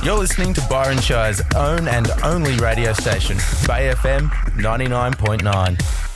You're listening to Byron Shire's own and only radio station, Bay FM 99.9.